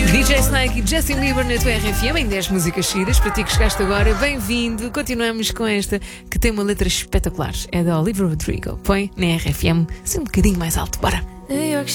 DJ Snake e Justin Bieber na tua RFM em 10 músicas seguidas. Para ti que chegaste agora, bem-vindo. Continuamos com esta que tem uma letra espetacular. É da Olivia Rodrigo. Põe na RFM, assim um bocadinho mais alto. Bora! New York